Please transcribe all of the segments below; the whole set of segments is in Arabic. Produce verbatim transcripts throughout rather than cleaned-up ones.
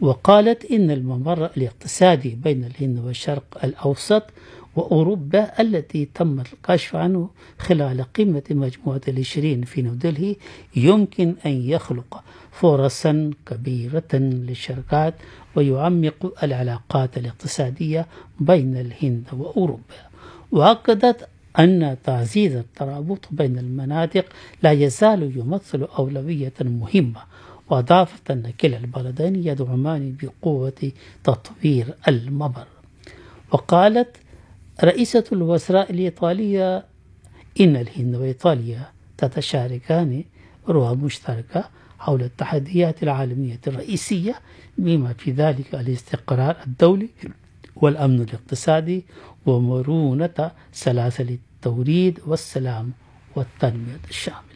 وقالت إن الممر الاقتصادي بين الهند والشرق الأوسط وأوروبا التي تم الكشف عنه خلال قمة مجموعة العشرين في نيودلهي يمكن أن يخلق فرصا كبيرة للشركات ويعمق العلاقات الاقتصادية بين الهند وأوروبا. وأكدت أن تعزيز الترابط بين المناطق لا يزال يمثل أولوية مهمة، وأضافت أن كلا البلدين يدعمان بقوة تطوير الممر. وقالت رئيسة الوزراء الإيطالية إن الهند وإيطاليا تتشاركان رؤى مشتركة حول التحديات العالمية الرئيسية بما في ذلك الاستقرار الدولي والأمن الاقتصادي ومرونة سلاسل التوريد والسلام والتنمية الشاملة.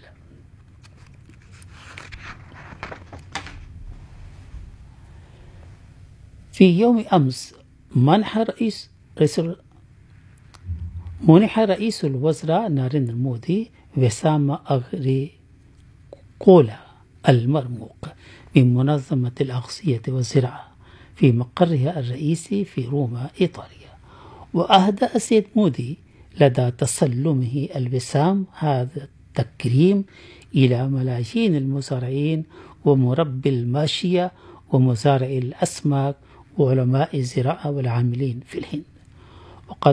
في يوم أمس منح رئيس رئيس منح رئيس الوزراء ناريندرا مودي وسام أغريكولا المرموق من منظمة الأغذية والزراعة في مقرها الرئيسي في روما إيطاليا. وأهدأ السيد مودي لدى تسلمه الوسام هذا التكريم إلى ملايين المزارعين ومربي الماشية ومزارعي الأسماك وعلماء الزراعة والعاملين في الهند. وقد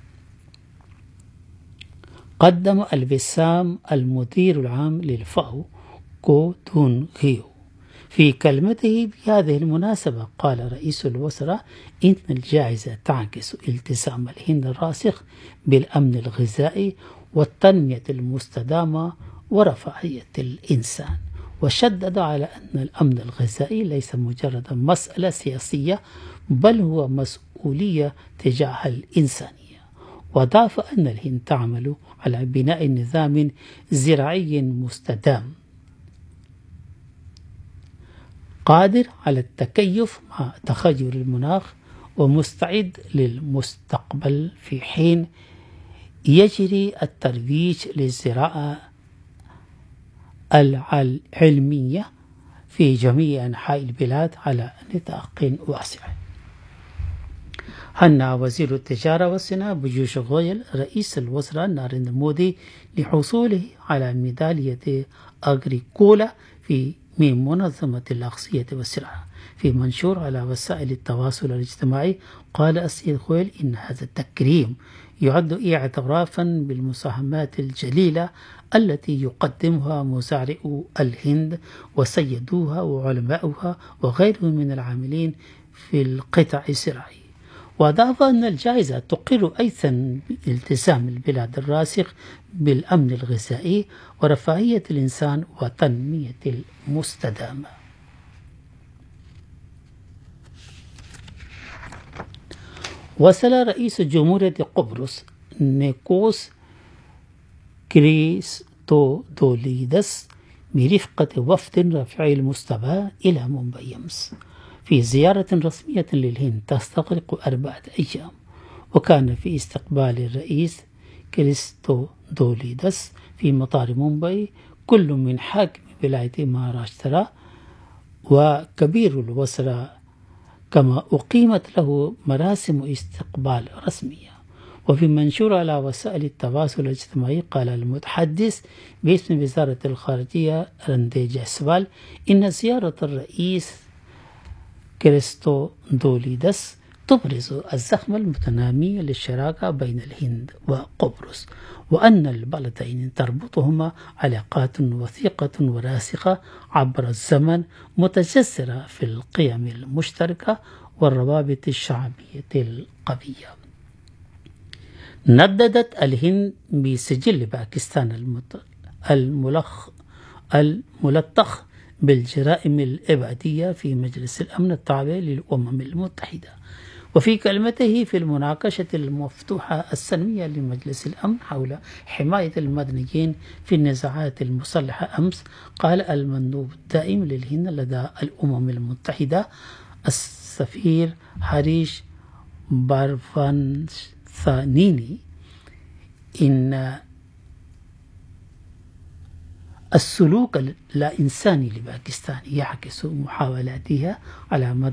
قدم الوسام المدير العام للفاو كو دون غيو في كلمته بهذه المناسبة قال رئيس الوزراء إن الجائزة تعكس التزام الهند الراسخ بالأمن الغذائي والتنمية المستدامة ورفاهية الإنسان، وشدد على أن الأمن الغذائي ليس مجرد مسألة سياسية بل هو مسؤولية تجاه الإنسانية. وأضاف أن الهند تعمل على بناء نظام زراعي مستدام قادر على التكيف مع تغير المناخ ومستعد للمستقبل، في حين يجري الترويج للزراعة العلمية في جميع أنحاء البلاد على نطاق واسع. هنأ وزير التجارة والصناعة بيوش غويل رئيس الوزراء ناريندرا مودي لحصوله على ميدالية أغريكولا في من منظمة الأغذية والزراعة. في منشور على وسائل التواصل الاجتماعي قال السيد غويل إن هذا التكريم يعد اعترافا بالمساهمات الجليلة التي يقدمها مزارعو الهند وسيدوها وعلماؤها وغيرهم من العاملين في القطاع الزراعي. وأضاف أن الجائزة تقر أيضا بالتزام البلاد الراسخ بالأمن الغذائي ورفاهية الإنسان وتنمية المستدامة. وصل رئيس جمهورية قبرص نيكوس كريستودوليدس برفقة وفد رفيع المستوى إلى مومباي أمس في زيارة رسمية للهند تستغرق أربعة أيام. وكان في استقبال الرئيس كريستودوليدس في مطار مومباي كل من حاكم ولاية مهاراشترا وكبير الوزراء، كما أقيمت له مراسم استقبال رسمية. وفي منشور على وسائل التواصل الاجتماعي قال المتحدث باسم وزارة الخارجية رندي جيسوال إن زيارة الرئيس كريستودوليدس تبرز الزخم المتنامي للشراكة بين الهند وقبرص، وأن البلدين تربطهما علاقات وثيقة وراسخة عبر الزمن متجسرة في القيم المشتركة والروابط الشعبية القوية. نددت الهند بسجل باكستان الملخ الملطخ بالجرائم الإبادية في مجلس الأمن التابع للأمم المتحدة. وفي كلمته في المناقشة المفتوحة السنوية لمجلس الأمن حول حماية المدنيين في النزاعات المسلحة أمس، قال المندوب الدائم للهند لدى الأمم المتحدة السفير هاريش بارفانثانيني إن السلوك اللا إنساني لباكستان يعكس محاولاتها على مدى